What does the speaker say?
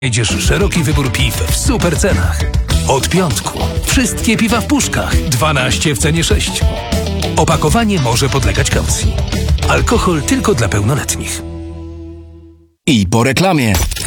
Znajdziesz szeroki wybór piw w super cenach. Od piątku. Wszystkie piwa w puszkach. 12 w cenie 6. Opakowanie może podlegać kaucji. Alkohol tylko dla pełnoletnich. I po reklamie.